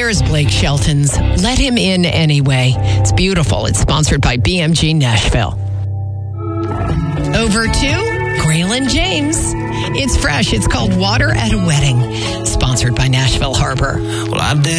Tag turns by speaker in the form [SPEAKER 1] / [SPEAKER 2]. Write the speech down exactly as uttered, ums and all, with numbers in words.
[SPEAKER 1] Here's Blake Shelton's Let Him In Anyway. It's beautiful. It's sponsored by B M G Nashville. Over to Graylin James. It's fresh. It's called Water at a Wedding, sponsored by Nashville Harbor.
[SPEAKER 2] Well, I did.